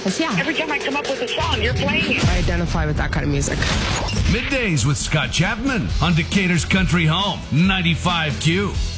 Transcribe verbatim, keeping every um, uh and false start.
Because, yeah. Every time I come up with a song, you're playing it. I identify with that kind of music. Middays with Scott Chapman on Decatur's Country Home, ninety-five Q.